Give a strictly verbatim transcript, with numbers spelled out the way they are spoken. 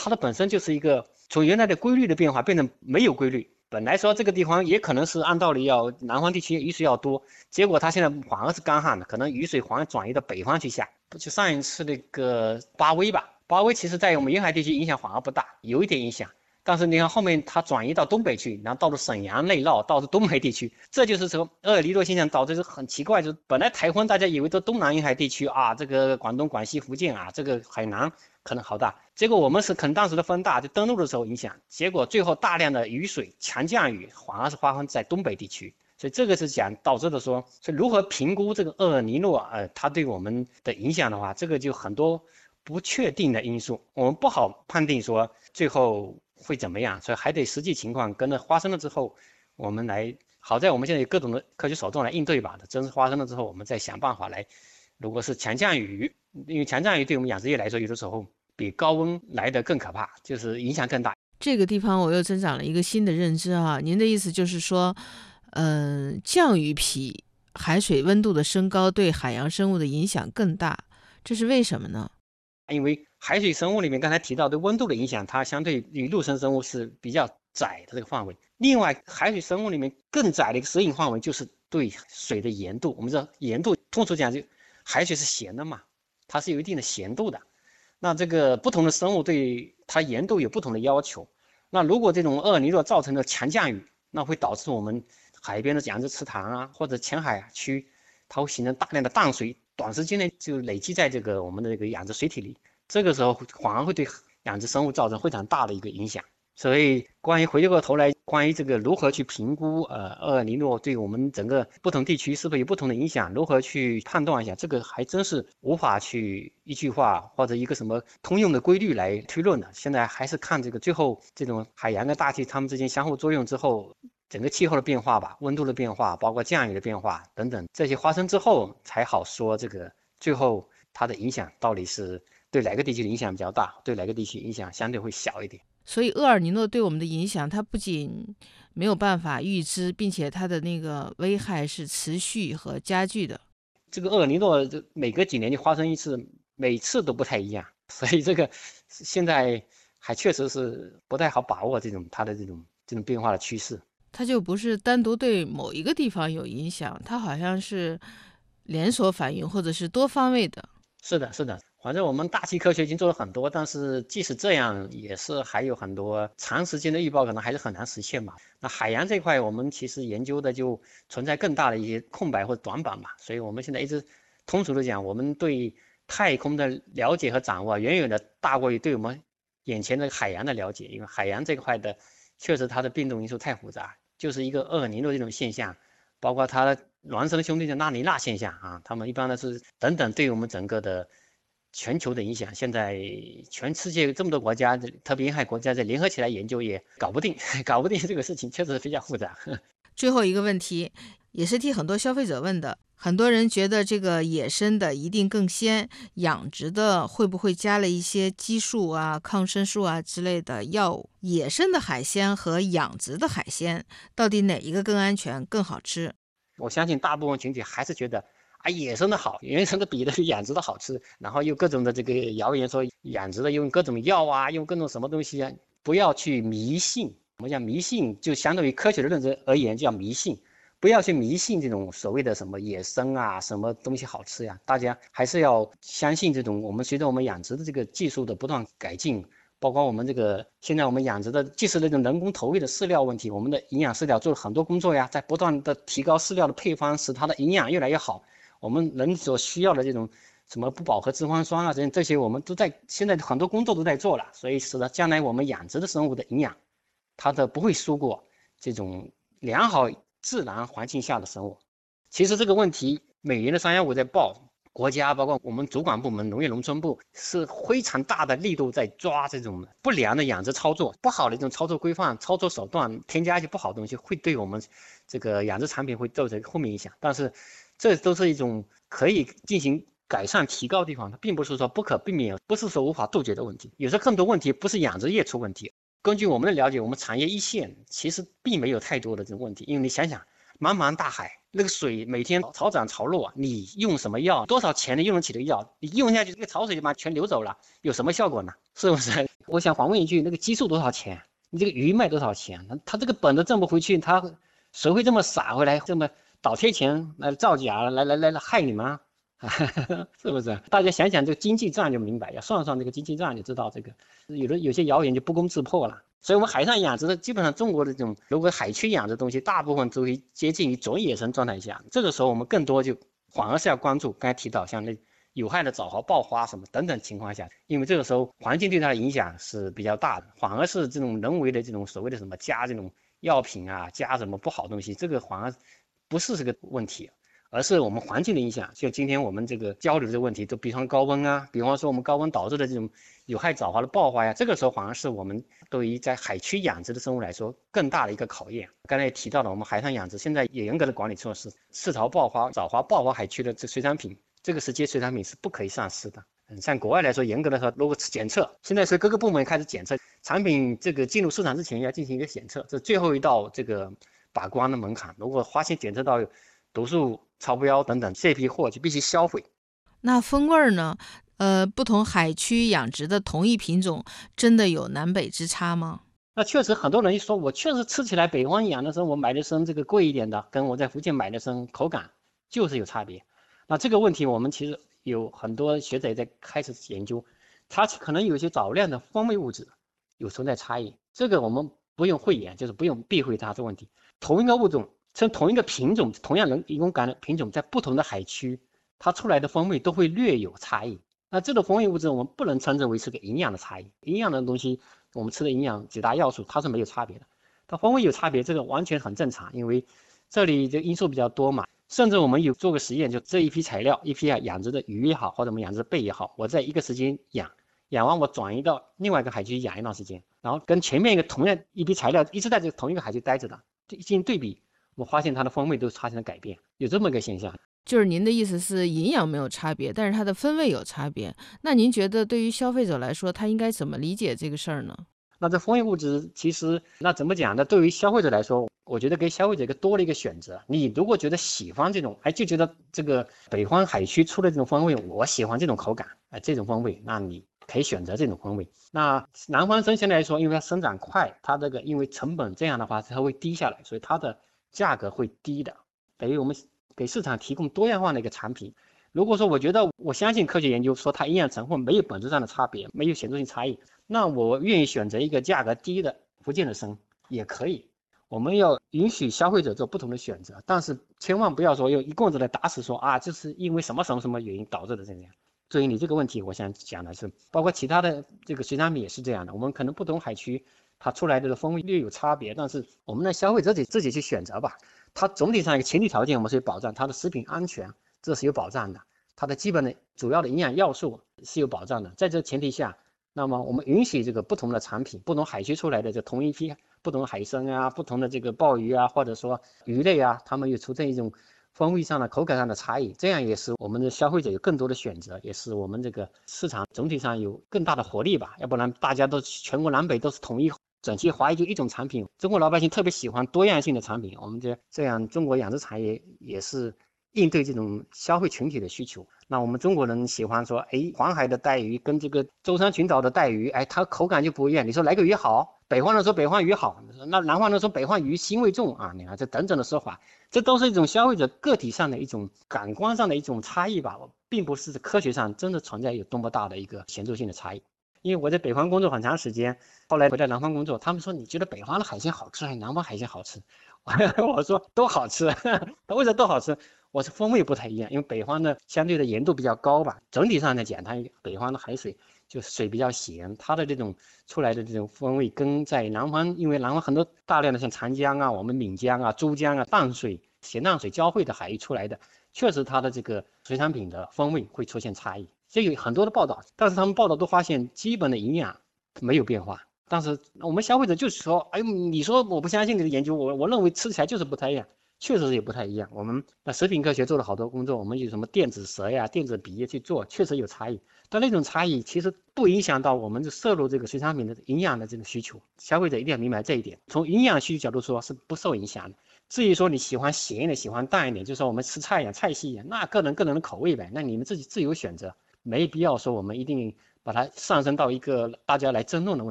它的本身就是一个从原来的规律的变化变成没有规律。本来说这个地方也可能是按道理要南方地区雨水要多，结果它现在反而是干旱的，可能雨水反而转移到北方去下。就上一次那个巴威吧，巴威其实在我们沿海地区影响反而不大，有一点影响。但是你看后面它转移到东北去，然后到了沈阳内涝，到了东北地区，这就是说厄尔尼诺现象导致是很奇怪，就是本来台风大家以为都东南沿海地区啊，这个广东、广西、福建啊，这个海南可能好大，结果我们是可能当时的风大，就登陆的时候影响，结果最后大量的雨水、强降雨反而是发生在东北地区。所以这个是讲导致的说，是如何评估这个厄尔尼诺呃它对我们的影响的话，这个就很多不确定的因素，我们不好判定说最后会怎么样，所以还得实际情况跟着发生了之后，我们来。好在我们现在有各种的科学手段来应对吧，真是发生了之后，我们再想办法来。如果是强降雨，因为强降雨对我们养殖业来说，有的时候比高温来的更可怕，就是影响更大。 这个地方我又增长了一个新的认知啊，您的意思就是说，嗯、呃，降雨比海水温度的升高对海洋生物的影响更大，这是为什么呢？ 因为海水生物里面刚才提到对温度的影响，它相对于陆生生物是比较窄的这个范围。另外，海水生物里面更窄的一个适应范围就是对水的盐度。我们知道盐度，通俗讲就海水是咸的嘛，它是有一定的咸度的。那这个不同的生物对它盐度有不同的要求。那如果这种厄尔尼诺造成的强降雨，那会导致我们海边的养殖池塘啊，或者浅海区，它会形成大量的淡水，短时间内就累积在这个我们的这个养殖水体里。这个时候反而会对养殖生物造成非常大的一个影响。所以关于回过头来，关于这个如何去评估呃厄尔尼诺对我们整个不同地区是不是有不同的影响，如何去判断一下，这个还真是无法去一句话或者一个什么通用的规律来推论的。现在还是看这个最后这种海洋跟大气它们之间相互作用之后，整个气候的变化吧，温度的变化，包括降雨的变化等等，这些发生之后才好说这个最后它的影响到底是对哪个地区的影响比较大，对哪个地区影响相对会小一点。 所以厄尔尼诺对我们的影响，它不仅没有办法预知，并且它的那个危害是持续和加剧的。 这个厄尔尼诺每隔几年就发生一次，每次都不太一样，所以这个现在还确实是不太好把握这种它的这种这种变化的趋势。 它就不是单独对某一个地方有影响，它好像是连锁反应或者是多方位的。 是的，是的，反正我们大气科学已经做了很多，但是即使这样，也是还有很多长时间的预报可能还是很难实现嘛。那海洋这块，我们其实研究的就存在更大的一些空白或者短板嘛，所以我们现在一直通俗的讲，我们对太空的了解和掌握远远的大过于对我们眼前的海洋的了解，因为海洋这块的确实它的变动因素太复杂，就是一个厄尔尼诺这种现象。包括它孪生兄弟的拉尼娜现象啊，他们一般的是等等，对我们整个的全球的影响，现在全世界这么多国家，特别沿海国家在联合起来研究也搞不定，搞不定这个事情确实比较复杂。 最后一个问题，也是替很多消费者问的，很多人觉得这个野生的一定更鲜，养殖的会不会加了一些激素啊、抗生素啊之类的药物？野生的海鲜和养殖的海鲜，到底哪一个更安全、更好吃？ 我相信大部分群体还是觉得啊，野生的好，野生的比的养殖的好吃，然后又各种的这个谣言说养殖的用各种药啊，用各种什么东西啊，不要去迷信。我们讲迷信，就相对于科学的认知而言，就叫迷信。不要去迷信这种所谓的什么野生啊，什么东西好吃呀，大家还是要相信这种我们随着我们养殖的这个技术的不断改进，包括我们这个现在我们养殖的，即使那种人工投喂的饲料问题，我们的营养饲料做了很多工作呀，在不断的提高饲料的配方，使它的营养越来越好。我们人所需要的这种什么不饱和脂肪酸啊，这这些我们都在现在很多工作都在做了，所以使得将来我们养殖的生物的营养，它的不会输过这种良好自然环境下的生物。其实这个问题，每年的三幺五在报，国家包括我们主管部门农业农村部是非常大的力度在抓这种不良的养殖操作，不好的这种操作规范、操作手段，添加一些不好的东西，会对我们这个养殖产品会造成负面影响。但是这都是一种可以进行改善提高的地方，它并不是说不可避免，不是说无法杜绝的问题。有时候更多问题不是养殖业出问题，根据我们的了解，我们产业一线其实并没有太多的这种问题，因为你想想，茫茫大海， 那个水每天潮涨潮落，你用什么药，多少钱你用得起的药，你用下去这个潮水就把它全流走了，有什么效果呢？是不是？我想反问一句，那个激素多少钱？你这个鱼卖多少钱？他他这个本都挣不回去，他谁会这么傻回来，这么倒贴钱来造假，来来来来害你吗？是不是？大家想想这个经济账就明白，要算算这个经济账就知道这个，有的有些谣言就不攻自破了。所以我们海上养殖的基本上中国的这种，如果海区养殖的东西，大部分都会接近于准野生状态下。这个时候我们更多就反而是要关注刚才提到像那有害的藻蚝、爆花什么等等情况下，因为这个时候环境对它的影响是比较大的，反而是这种人为的这种所谓的什么加这种药品啊，加什么不好东西，这个反而不是这个问题。而是我们环境的影响，就今天我们这个交流的问题，就比方高温啊，比方说我们高温导致的这种有害藻华的爆发呀，这个时候反而是我们对于在海区养殖的生物来说更大的一个考验。刚才也提到了，我们海上养殖现在也严格的管理措施，赤潮爆发、藻华爆发海区的这水产品，这个时节水产品是不可以上市的。嗯，像国外来说，严格的说，如果检测，现在是各个部门开始检测产品，这个进入市场之前要进行一个检测，这最后一道这个把关的门槛。如果发现检测到毒素超标等等，这批货就必须销毁。 那风味呢？呃，不同海区养殖的同一品种，真的有南北之差吗？ 那确实，很多人一说，我确实吃起来北方养的生，我买的生这个贵一点的，跟我在福建买的生口感就是有差别。那这个问题，我们其实有很多学者也在开始研究，它可能有一些少量的风味物质有存在差异。这个我们不用讳言，就是不用避讳它这个问题。同一个物种，从同一个品种，同样人工感染品种，在不同的海区，它出来的风味都会略有差异。那这种风味物质，我们不能称之为是个营养的差异。营养的东西，我们吃的营养几大要素，它是没有差别的。它风味有差别，这个完全很正常，因为这里的因素比较多嘛。甚至我们有做个实验，就这一批材料，一批啊养殖的鱼也好，或者我们养殖的贝也好，我在一个时间养，养完我转移到另外一个海区养一段时间，然后跟前面一个同样一批材料一直在这个同一个海区待着的，进行对比，我发现它的风味都发生了改变，有这么一个现象。 就是您的意思是营养没有差别，但是它的风味有差别。那您觉得对于消费者来说，他应该怎么理解这个事儿呢？ 那这风味物质其实那怎么讲呢？对于消费者来说，我觉得给消费者一个多了一个选择。你如果觉得喜欢这种，哎，就觉得这个北方海区出的这种风味，我喜欢这种口感，哎，这种风味，那你可以选择这种风味。那南方生相对来说，因为它生长快，它这个因为成本这样的话它会低下来，所以它的价格会低的。等于我们给市场提供多样化的一个产品。如果说我觉得我相信科学研究说它营养成分没有本质上的差别，没有显著性差异，那我愿意选择一个价格低的福建的生也可以。我们要允许消费者做不同的选择，但是千万不要说用一棍子来打死说啊，这是因为什么什么什么原因导致的这样。所以你这个问题，我想讲的是，包括其他的这个水产品也是这样的。我们可能不同海区它出来的风味略有差别，但是我们的消费者自己自己去选择吧。它总体上一个前提条件，我们是有保障，它的食品安全这是有保障的，它的基本的主要的营养要素是有保障的。在这前提下，那么我们允许这个不同的产品，不同海区出来的这同一批不同的海参啊，不同的这个鲍鱼啊，或者说鱼类啊，它们有出现一种风味上的、口感上的差异，这样也是我们的消费者有更多的选择，也是我们这个市场总体上有更大的活力吧。要不然大家都全国南北都是统一整齐划一就一种产品，中国老百姓特别喜欢多样性的产品，我们这这样中国养殖产业也是应对这种消费群体的需求。那我们中国人喜欢说，哎，黄海的带鱼跟这个舟山群岛的带鱼，哎，它口感就不一样。你说哪个鱼好？北方人说北方鱼好，那南方人说北方鱼腥味重啊。你看这等等的说法，这都是一种消费者个体上的一种感官上的一种差异吧，并不是科学上真的存在有多么大的一个显著性的差异。因为我在北方工作很长时间，后来回到南方工作，他们说你觉得北方的海鲜好吃还是南方海鲜好吃？我说都好吃，他为什么都好吃？我是风味不太一样，因为北方的相对的盐度比较高吧，整体上来讲，它北方的海水就水比较咸，它的这种出来的这种风味跟在南方，因为南方很多大量的像长江啊、我们闽江啊、珠江啊淡水、咸淡水交汇的海域出来的，确实它的这个水产品的风味会出现差异。这有很多的报道，但是他们报道都发现基本的营养没有变化。但是我们消费者就是说，哎，你说我不相信你的研究，我我认为吃起来就是不太一样。 确实也不太一样。我们那食品科学做了好多工作，我们有什么电子舌呀、电子鼻去做，确实有差异。但那种差异其实不影响到我们摄入这个水产品的营养的这个需求，消费者一定要明白这一点。从营养需求角度说是不受影响的。至于说你喜欢咸一点，喜欢淡一点，就说我们吃菜一样，菜系一样，那个人个人的口味呗，那你们自己自由选择，没必要说我们一定把它上升到一个大家来争论的问题。